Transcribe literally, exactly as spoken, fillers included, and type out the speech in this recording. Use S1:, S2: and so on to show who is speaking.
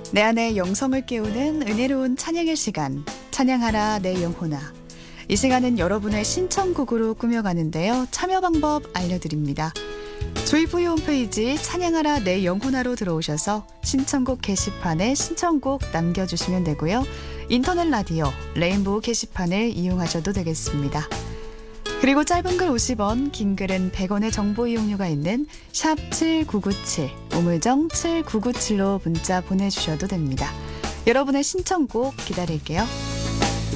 S1: 내 안에 영성을 깨우는 은혜로운 찬양의 시간, 찬양하라 내 영혼아. 이 시간은 여러분의 신청곡으로 꾸며가는데요. 참여 방법 알려드립니다. 조이브이 홈페이지 찬양하라 내 영혼아로 들어오셔서 신청곡 게시판에 신청곡 남겨주시면 되고요. 인터넷 라디오 레인보우 게시판을 이용하셔도 되겠습니다. 그리고 짧은 글 오십 원, 긴 글은 백 원의 정보 이용료가 있는 샵 칠구구칠, 우물정 칠구구칠로 문자 보내주셔도 됩니다. 여러분의 신청곡 기다릴게요.